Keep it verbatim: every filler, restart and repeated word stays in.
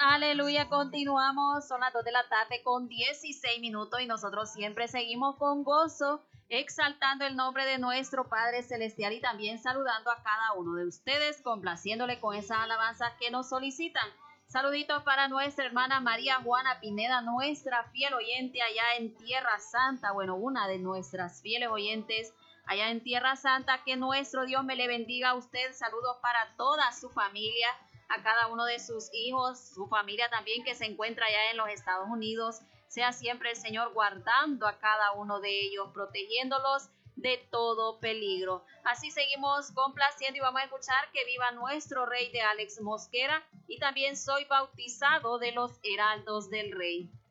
Aleluya, continuamos, son las dos de la tarde con dieciséis minutos y nosotros siempre seguimos con gozo, exaltando el nombre de nuestro Padre Celestial y también saludando a cada uno de ustedes, complaciéndole con esas alabanzas que nos solicitan. Saluditos para nuestra hermana María Juana Pineda, nuestra fiel oyente allá en Tierra Santa, bueno, una de nuestras fieles oyentes allá en Tierra Santa, que nuestro Dios me le bendiga a usted, saludos para toda su familia, a cada uno de sus hijos, su familia también que se encuentra allá en los Estados Unidos. Sea siempre el Señor guardando a cada uno de ellos, protegiéndolos de todo peligro. Así seguimos complaciendo y vamos a escuchar Que viva nuestro Rey de Alex Mosquera y también Soy bautizado de los Heraldos del Rey.